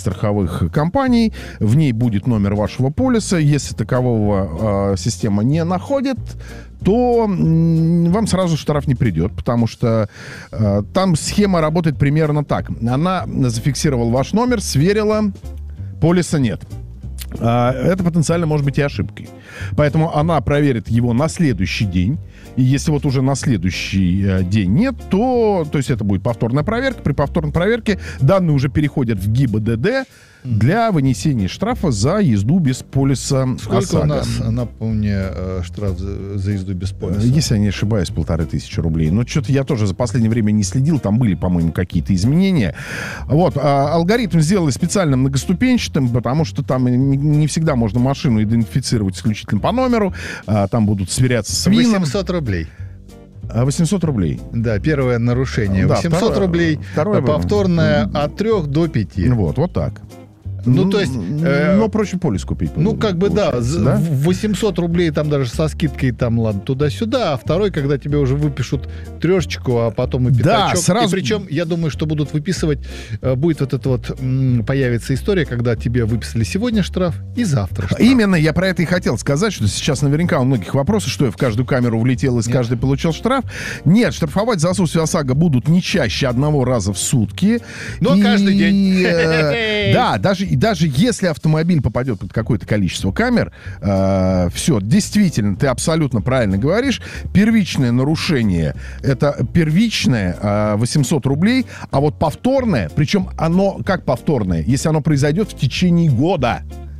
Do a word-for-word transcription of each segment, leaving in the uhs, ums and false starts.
страховых компаний. В ней будет номер вашего полиса. Если такового э, система не находит, то м, вам сразу штраф не придет, потому что э, там схема работает примерно так. Она зафиксировала ваш номер, сверила, полиса нет. Это потенциально может быть и ошибкой. Поэтому она проверит его на следующий день. И если вот уже на следующий день нет, то, то есть это будет повторная проверка. При повторной проверке данные уже переходят в ГИБДД для вынесения штрафа за езду без полиса Сколько ОСАГО. у нас, напомню, штраф за, за езду без полиса? Если я не ошибаюсь, полторы тысячи рублей. Но что-то я тоже за последнее время не следил. Там были, по-моему, какие-то изменения. Вот. А алгоритм сделали специально многоступенчатым, потому что там не, не всегда можно машину идентифицировать исключительно по номеру. А, там будут сверяться с ВИНом. восемьсот рублей. восемьсот рублей. Да, первое нарушение. Да, восемьсот второе, рублей. Второе, повторное от трех до пяти. Вот, вот так. Ну, то есть... Э, но проще полис купить. Ну, как бы, да, да, восемьсот рублей там даже со скидкой там, ладно, туда-сюда, а второй, когда тебе уже выпишут трешечку, а потом и пятачок. Да, сразу... И причем, я думаю, что будут выписывать, будет вот это вот, м, появится история, когда тебе выписали сегодня штраф и завтра штраф. Именно я про это и хотел сказать, что сейчас наверняка у многих вопросы, что я в каждую камеру влетел и с каждой получил штраф. Нет, штрафовать за отсутствие ОСАГО будут не чаще одного раза в сутки. Но и, каждый день. Э, да, даже, и даже если автомобиль попадет под какое-то количество камер, э, все, действительно, ты абсолютно правильно говоришь, первичное нарушение, это первичное э, восемьсот рублей, а вот повторное, причем оно, как повторное, если оно произойдет в течение года,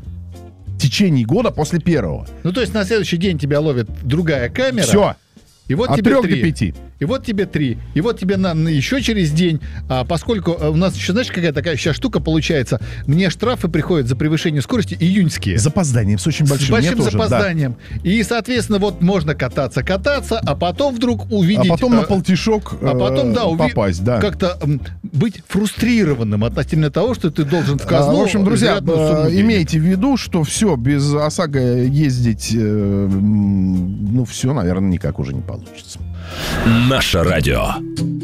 в течение года после первого. Ну, то есть на следующий день тебя ловит другая камера. Все. И вот От тебе трех три. до пяти. И вот тебе три. И вот тебе на, на еще через день, а, поскольку у нас еще, знаешь, какая такая сейчас штука получается, мне штрафы приходят за превышение скорости июньские. С запозданием, с очень большим. С большим тоже, запозданием. Да. И, соответственно, вот можно кататься, кататься, а потом вдруг увидеть... А потом э, на полтишок а потом, да, уви... попасть, да. Как-то э, быть фрустрированным относительно того, что ты должен в казну... А, в общем, друзья, э, имейте в виду, что все, без ОСАГО ездить, э, ну, все, наверное, никак уже не получится. Наше радио.